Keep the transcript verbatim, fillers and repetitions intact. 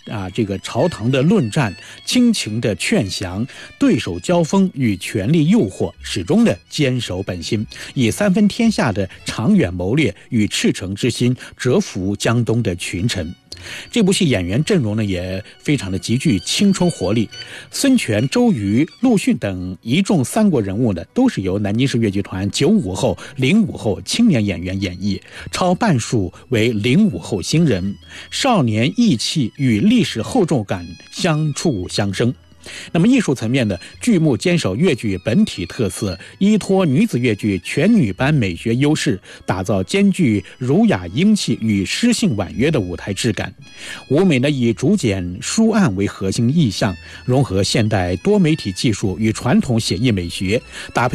啊这个朝堂的论战、亲情的劝降、对手交锋与权力诱惑，始终的坚守本心，以三分天下的长远谋略与赤诚之心折服江东的群臣。这部戏演员阵容呢也非常的极具青春活力，孙权、周瑜、陆逊等一众三国人物呢，都是由南京市越剧团九五后、零五后青年演员演绎，超半数为零五后新人，少年义气与历史厚重感相处相生。那么艺术层面的剧目坚守越剧本体特色，依托女子越剧全女班美学优势，打造兼具儒雅英气与诗性婉约的舞台质感。舞美呢以竹简书案为核心意象，融合现代多媒体技术与传统写意美学，搭配